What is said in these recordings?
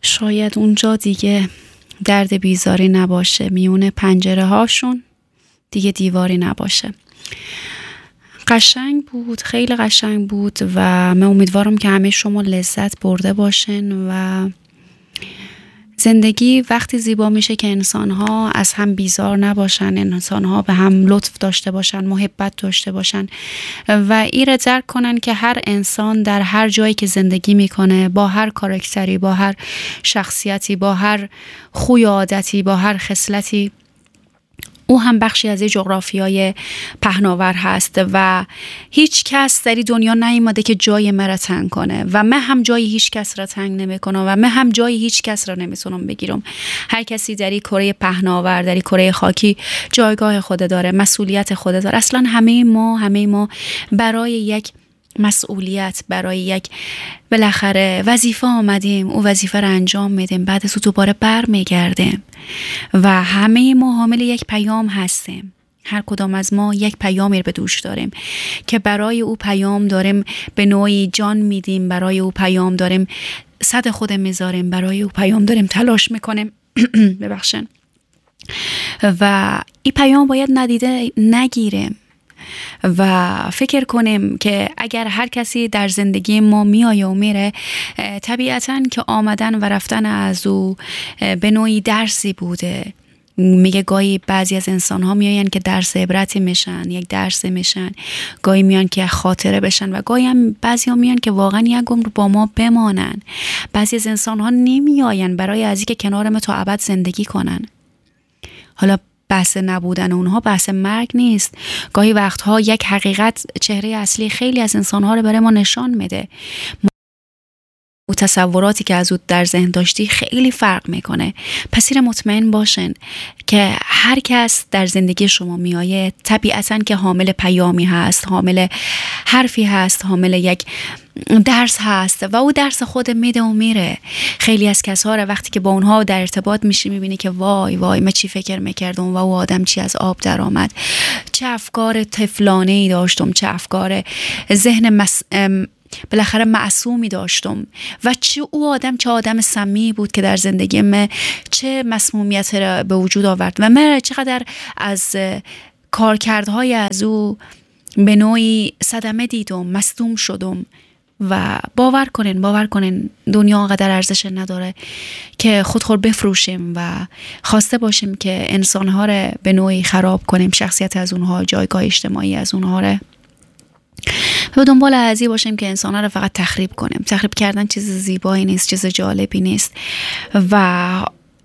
شاید اونجا دیگه درد بیزاری نباشه، میون پنجره هاشون دیگه دیواری نباشه. قشنگ بود، خیلی قشنگ بود و من امیدوارم که همه شما لذت برده باشین و زندگی وقتی زیبا میشه که انسان‌ها از هم بیزار نباشن، انسان‌ها به هم لطف داشته باشن، محبت داشته باشن و این درک کنن که هر انسان در هر جایی که زندگی میکنه، با هر کاراکتری، با هر شخصیتی، با هر خوی عادتی، با هر خصلتی، او هم بخشی از جغرافیای پهناور هست و هیچ کس در این دنیا نیامده که جای مرا تنگ کنه و من هم جای هیچ کس را تنگ نمیکنم و من هم جای هیچ کس را نمیتونم بگیرم. هر کسی در این کره پهناور، در این کره خاکی جایگاه خود داره، مسئولیت خود داره. اصلا همه ما برای یک مسئولیت، برای یک بالاخره وظیفه آمدیم، او وظیفه را انجام میدیم، بعد از او دوباره برمیگردیم و همه ما حامل یک پیام هستیم. هر کدام از ما یک پیامی رو به دوش داریم که برای او پیام داریم به نوعی جان میدیم، برای او پیام داریم صد خود میذاریم، برای او پیام داریم تلاش میکنیم ببخشن و این پیام باید ندیده نگیریم و فکر کنیم که اگر هر کسی در زندگی ما میآید و میره، طبیعتاً که آمدن و رفتن از او به نوعی درسی بوده. میگه گاهی بعضی از انسان ها میآیند که درس عبرتی میشن، یک درس میشن، گاهی میان که خاطره بشن و گاهی هم بعضی ها میان که واقعا یک عمر با ما بمانن. بعضی از انسان ها نمیآیند برای از اینکه کنار ما تا ابد زندگی کنن. حالا بحث نبودن اونها بحث مرگ نیست. گاهی وقتها یک حقیقت چهره اصلی خیلی از انسانها رو برای ما نشان میده. و تصوراتی که از او در ذهن داشتی خیلی فرق میکنه. پس این مطمئن باشن که هر کس در زندگی شما میآید طبیعتاً که حامل پیامی هست، حامل حرفی هست، حامل یک درس هست و او درس خود میده و میره. خیلی از کسا رو وقتی که با اونها در ارتباط میشی میبینی که وای من چی فکر میکردم و او آدم چی از آب در آمد، چه افکار طفلانه ای داشتم، چه افکار ذهن بالاخره معصومی داشتم و چه آدم سمی بود که در زندگی من چه مسمومیت را به وجود آورد و من چقدر از کارکردهای از او به نوعی صدمه دیدم، مصدوم شدم. و باور کنین دنیا آنقدر ارزش نداره که خودخور بفروشیم و خواسته باشیم که انسانها رو به نوعی خراب کنیم، شخصیت از اونها، جایگاه اجتماعی از اونها رو و دنبال ازی باشیم که انسانها رو فقط تخریب کنیم. تخریب کردن چیز زیبایی نیست، چیز جالبی نیست و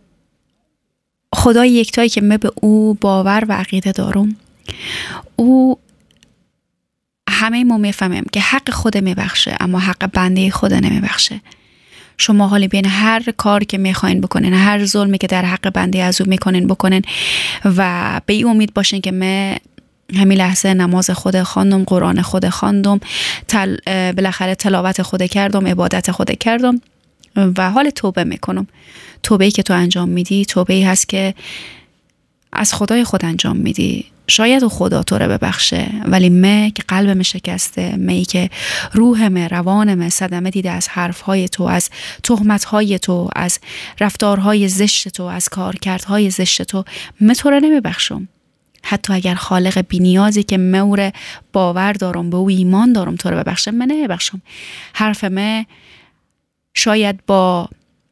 خدای یکتایی که من به او باور و عقیده دارم، او همه ما میفهمیم که حق خود میبخشه اما حق بنده خود نمیبخشه. شما حالی بین هر کار که میخواین بکنین، هر ظلمی که در حق بنده از او میکنین بکنین و به این امید باشین که من همین لحظه نماز خود خواندم، قرآن خود خواندم، بالاخره تلاوت خود کردم، عبادت خود کردم و حال توبه میکنم. توبه‌ای که تو انجام میدی توبه‌ای هست که از خدای خود انجام میدی. شاید خدا تو رو ببخشه ولی من که قلبم شکسته، من که روحم، روانم صدمه دیده از حرفهای تو، از تهمتهای تو، از رفتارهای زشت تو، از کارکردهای زشت تو، من تو رو نمیبخشم. حتی اگر خالق بی‌نیازی که من او رو باور دارم، به او ایمان دارم تو رو ببخشم، من نمیبخشم. حرف من شاید با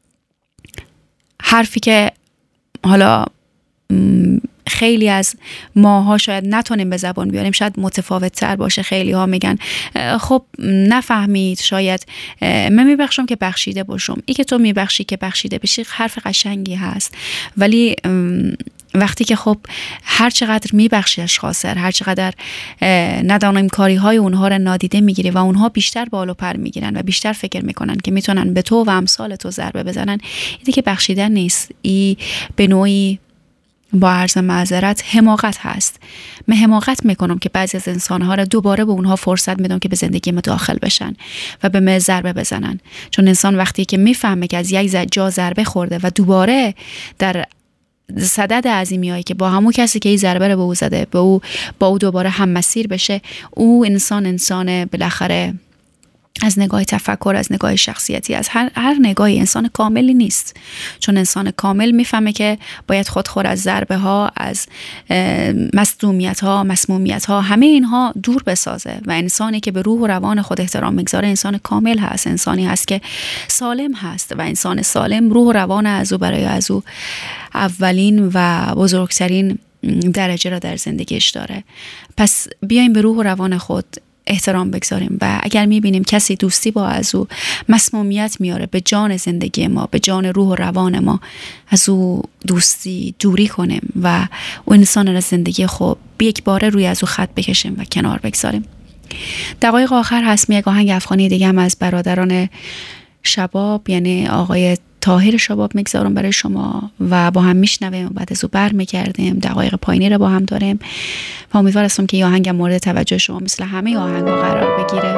حرفی که حالا خیلی از ماها شاید نتونیم به زبان بیاریم شاید متفاوت تر باشه. خیلی ها میگن خب نفهمید، شاید من میبخشم که بخشیده باشم. ای که تو میبخشی که بخشیده بشی حرف قشنگی هست، ولی وقتی که خب هر چقدر میبخشی اشخاص، هر چقدر ندانیم کاری های اونها رو نادیده میگیری و اونها بیشتر بالو پر میگیرن و بیشتر فکر میکنن که میتونن به تو و امثال تو ضربه بزنن، این که بخشیدن نیست، این به نوعی با عرض معذرت حماقت هست. من حماقت میکنم که بعضی از انسانها رو دوباره به اونها فرصت میدم که به زندگی ما داخل بشن و به من ضربه بزنن. چون انسان وقتی که میفهمه که از یک جا ضربه خورده و دوباره در صدد عظیمیایی که با همون کسی که این ضربه رو به او زده با او دوباره هم مسیر بشه، او انسان بالاخره از نگاه تفکر، از نگاه شخصیتی، از هر نگاهی. انسان کاملی نیست، چون انسان کامل میفهمه که باید خودخور از ضربه ها، از مصدومیت ها، مسمومیت ها، همه اینها دور بسازه و انسانی که به روح و روان خود احترام میگذاره انسان کامل هست، انسانی هست که سالم هست و انسان سالم روح و روان از او برای از او اولین و بزرگترین درجه را در زندگیش داره. پس بیایم به روح و روان خود احترام بگذاریم و اگر میبینیم کسی دوستی با از او مسمومیت میاره به جان زندگی ما، به جان روح و روان ما، از او دوستی دوری کنیم و اون انسان را زندگی خوب یک باره روی از او خط بکشیم و کنار بگذاریم. دقایق آخر هست یک آهنگ افغانی دیگه هم از برادران شباب یعنی آقای طاهر شباب میگذارم برای شما و با هم میشنویم و بعد از او برمیگردیم. دقایق پایینی رو با هم داریم و امیدوار هستم که این آهنگ مورد توجه شما مثل همه آهنگ‌ها قرار بگیره.